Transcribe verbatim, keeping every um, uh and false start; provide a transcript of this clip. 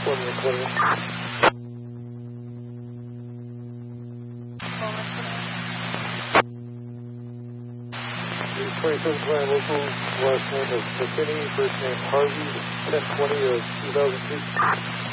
One minute, one minute. twenty-seven twenty local, last name is McKinney, first name Harvey, ten twenty of two thousand two.